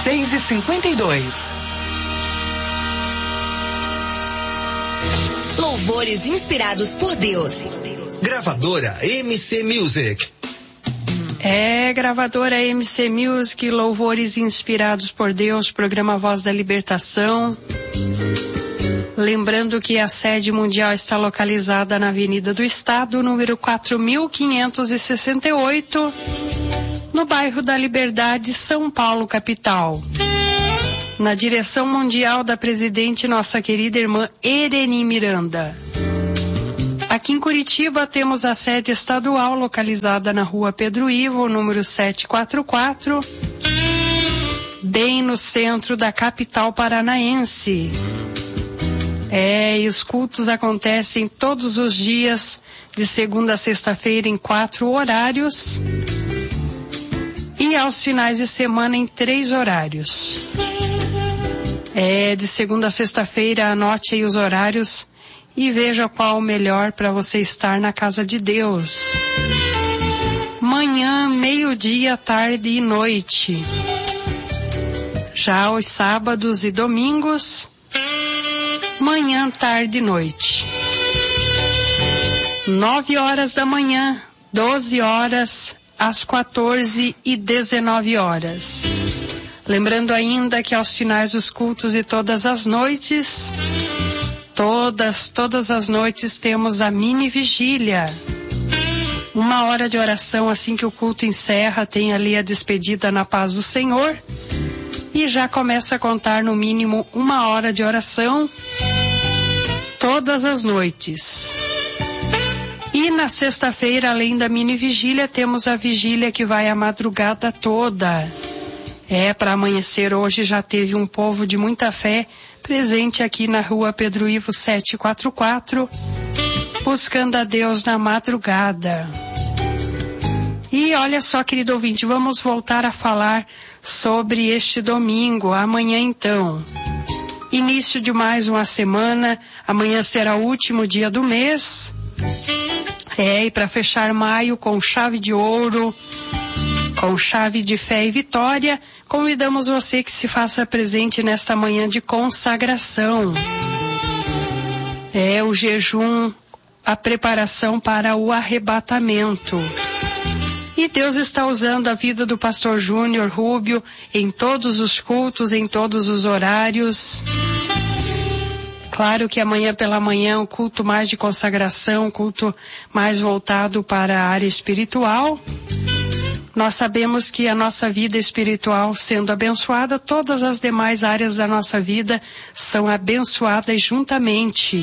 6h52. Louvores inspirados por Deus. Gravadora MC Music. Gravadora MC Music, louvores inspirados por Deus, programa Voz da Libertação. Lembrando que a sede mundial está localizada na Avenida do Estado, número 4568, no bairro da Liberdade, São Paulo, capital. Na direção mundial da presidente, nossa querida irmã Ereni Miranda. Aqui em Curitiba temos a sede estadual localizada na rua Pedro Ivo, número 744, bem no centro da capital paranaense. E os cultos acontecem todos os dias, de segunda a sexta-feira, em 4 horários, e aos finais de semana em 3 horários. De segunda a sexta-feira, anote aí os horários e veja qual o melhor para você estar na casa de Deus. Manhã, meio-dia, tarde e noite. Já aos sábados e domingos, manhã, tarde e noite. 9 horas da manhã, 12 horas, às 14 e 19 horas. Lembrando ainda que aos finais dos cultos e todas as noites, todas as noites temos a mini vigília. 1 hora de oração assim que o culto encerra, tem ali a despedida na paz do Senhor. E já começa a contar no mínimo 1 hora de oração todas as noites. E na sexta-feira, além da mini vigília, temos a vigília que vai a madrugada toda. Para amanhecer hoje já teve um povo de muita fé presente aqui na rua Pedro Ivo 744, buscando a Deus na madrugada. E olha só, querido ouvinte, vamos voltar a falar sobre este domingo, amanhã então. Início de mais uma semana, amanhã será o último dia do mês. E para fechar maio com chave de ouro, com chave de fé e vitória, convidamos você que se faça presente nesta manhã de consagração. O jejum, a preparação para o arrebatamento. E Deus está usando a vida do pastor Júnior Rubio em todos os cultos, em todos os horários. Claro que amanhã pela manhã o culto mais de consagração, culto mais voltado para a área espiritual. Nós sabemos que a nossa vida espiritual sendo abençoada, todas as demais áreas da nossa vida são abençoadas juntamente.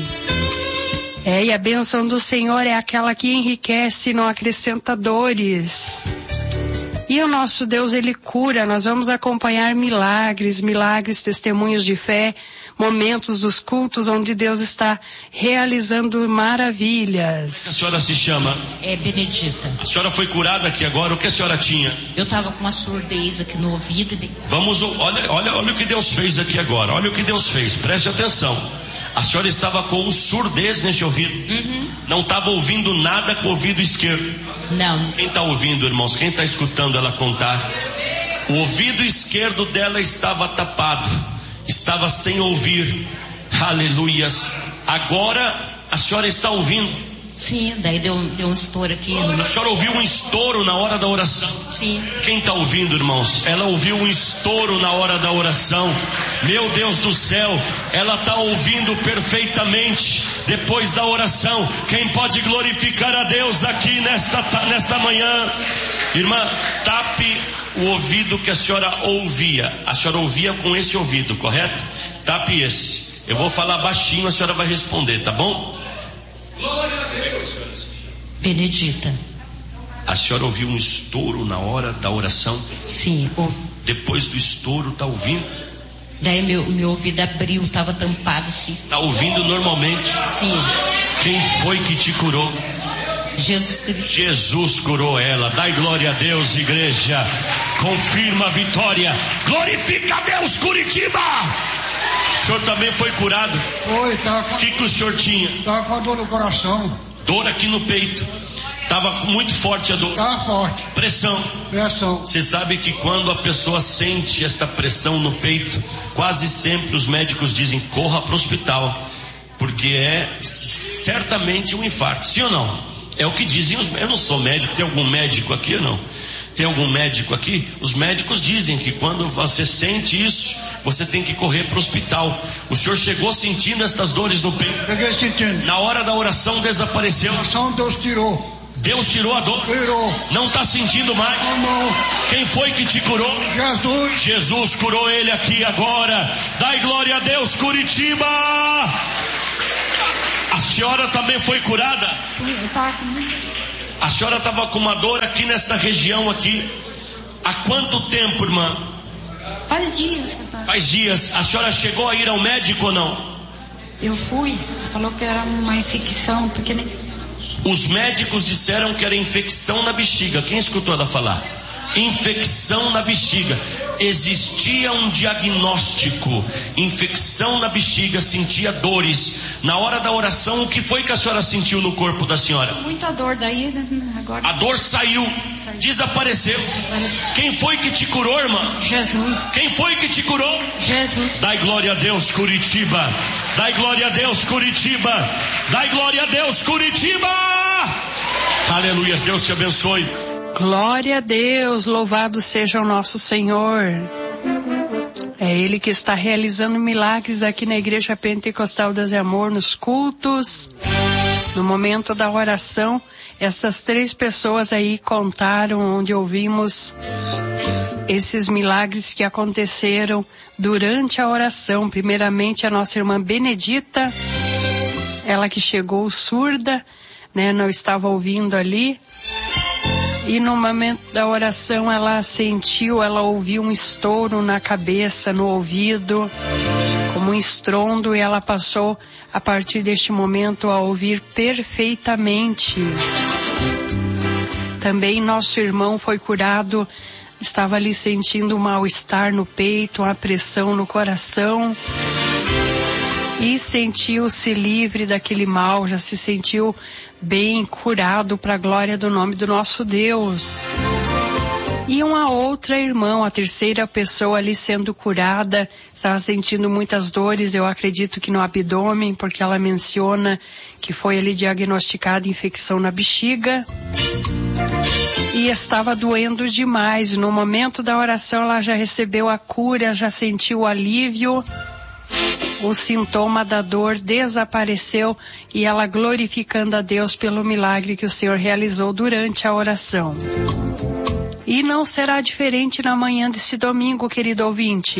E a bênção do Senhor é aquela que enriquece e não acrescenta dores. E o nosso Deus, Ele cura. Nós vamos acompanhar milagres, testemunhos de fé, momentos dos cultos onde Deus está realizando maravilhas. A senhora se chama? Benedita. A senhora foi curada aqui agora, o que a senhora tinha? Eu estava com uma surdez aqui no ouvido. Olha o que Deus fez aqui agora, olha o que Deus fez, preste atenção. A senhora estava com surdez nesse ouvido. Não estava ouvindo nada com o ouvido esquerdo. Não. Quem está ouvindo, irmãos? Quem está escutando ela contar? O ouvido esquerdo dela estava tapado. Estava sem ouvir. Aleluias. Agora a senhora está ouvindo. Sim, daí deu um estouro aqui. A senhora ouviu um estouro na hora da oração? Sim. Quem está ouvindo, irmãos? Ela ouviu um estouro na hora da oração. Meu Deus do céu, ela está ouvindo perfeitamente depois da oração. Quem pode glorificar a Deus aqui nesta manhã? Irmã, tape o ouvido que a senhora ouvia. A senhora ouvia com esse ouvido, correto? Tape esse. Eu vou falar baixinho, a senhora vai responder, tá bom? Glória a Deus. Benedita. A senhora ouviu um estouro na hora da oração? Sim. Depois do estouro, tá ouvindo? Daí meu ouvido abriu, estava tampado assim. Tá ouvindo normalmente? Sim. Quem foi que te curou? Jesus Cristo. Jesus curou ela. Dai glória a Deus, igreja. Confirma a vitória. Glorifica a Deus, Curitiba. O senhor também foi curado? Foi, tá. O que o senhor tinha? Tava com a dor no coração. Dor aqui no peito. Tava muito forte a dor. Tá forte. Pressão. Você sabe que quando a pessoa sente esta pressão no peito, quase sempre os médicos dizem: corra para o hospital, porque é certamente um infarto. Sim ou não? É o que dizem os... Eu não sou médico. Tem algum médico aqui ou não? Tem algum médico aqui? Os médicos dizem que quando você sente isso, você tem que correr para o hospital. O senhor chegou sentindo estas dores no peito? Cheguei sentindo. Na hora da oração desapareceu. Na oração Deus tirou. Deus tirou a dor? Tirou. Não está sentindo mais? Não. Quem foi que te curou? Jesus. Jesus curou ele aqui agora. Dai glória a Deus, Curitiba. A senhora também foi curada? A senhora estava com uma dor aqui nesta região aqui. Há quanto tempo, irmã? Faz dias, rapaz. Faz dias. A senhora chegou a ir ao médico ou não? Eu fui. Falou que era uma infecção, porque nem... Os médicos disseram que era infecção na bexiga. Quem escutou ela falar? Infecção na bexiga. Existia um diagnóstico. Infecção na bexiga, sentia dores. Na hora da oração, o que foi que a senhora sentiu no corpo da senhora? Muita dor, daí agora... A dor saiu. Desapareceu. Quem foi que te curou, irmã? Jesus. Quem foi que te curou? Jesus. Dai glória a Deus, Curitiba. Dai glória a Deus, Curitiba. Dai glória a Deus, Curitiba. Aleluia, Deus te abençoe. Glória a Deus, louvado seja o nosso Senhor. É Ele que está realizando milagres aqui na Igreja Pentecostal das Amor, nos cultos. No momento da oração, essas 3 pessoas aí contaram, onde ouvimos esses milagres que aconteceram durante a oração. Primeiramente a nossa irmã Benedita, ela que chegou surda, né, não estava ouvindo ali. E no momento da oração ela ouviu um estouro na cabeça, no ouvido, como um estrondo, e ela passou a partir deste momento a ouvir perfeitamente. Também nosso irmão foi curado, estava ali sentindo um mal-estar no peito, uma pressão no coração, e sentiu-se livre daquele mal, já se sentiu bem curado para a glória do nome do nosso Deus. E uma outra irmã, a terceira pessoa ali sendo curada, estava sentindo muitas dores, eu acredito que no abdômen, porque ela menciona que foi ali diagnosticada infecção na bexiga e estava doendo demais. No momento da oração ela já recebeu a cura, já sentiu o alívio. O sintoma da dor desapareceu e ela glorificando a Deus pelo milagre que o Senhor realizou durante a oração. E não será diferente na manhã desse domingo, querido ouvinte.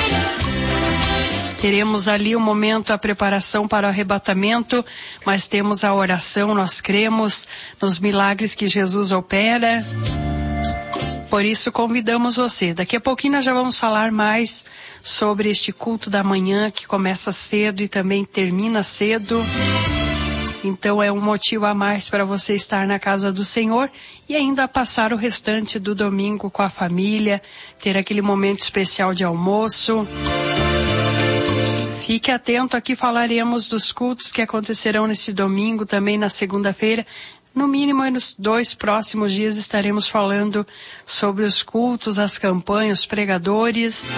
Teremos ali um momento, a preparação para o arrebatamento, mas temos a oração, nós cremos nos milagres que Jesus opera. Por isso convidamos você. Daqui a pouquinho nós já vamos falar mais sobre este culto da manhã que começa cedo e também termina cedo. Então é um motivo a mais para você estar na casa do Senhor e ainda passar o restante do domingo com a família, ter aquele momento especial de almoço. Fique atento, aqui falaremos dos cultos que acontecerão nesse domingo, também na segunda-feira. No mínimo, nos 2 próximos dias estaremos falando sobre os cultos, as campanhas, os pregadores.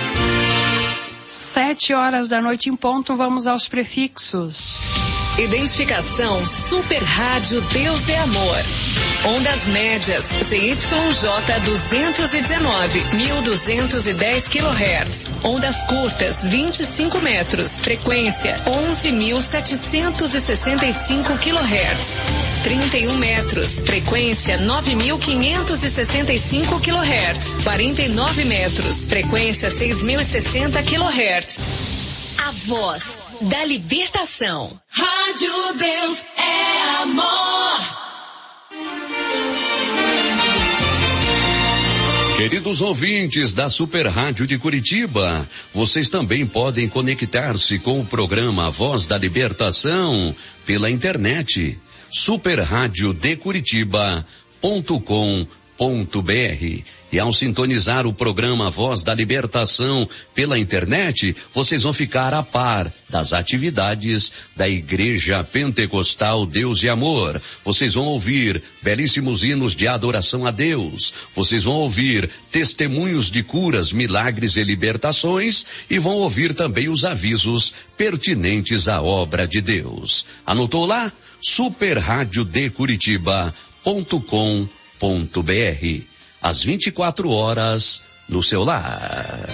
7h da noite em ponto, vamos aos prefixos. Identificação Super Rádio Deus é Amor. Ondas médias ZYJ 219, 1210 kHz. Ondas curtas 25 metros. Frequência 11.765 kHz. 31 metros. Frequência 9.565 kHz. 49 metros. Frequência 6.060 kHz. A voz da libertação. Rádio Deus é Amor. Queridos ouvintes da Super Rádio de Curitiba, vocês também podem conectar-se com o programa A Voz da Libertação pela internet, superradiodecuritiba.com.br. E ao sintonizar o programa Voz da Libertação pela internet, vocês vão ficar a par das atividades da Igreja Pentecostal Deus e Amor. Vocês vão ouvir belíssimos hinos de adoração a Deus. Vocês vão ouvir testemunhos de curas, milagres e libertações, e vão ouvir também os avisos pertinentes à obra de Deus. Anotou lá? superradiodecuritiba.com.br. Às 24 horas no seu lar.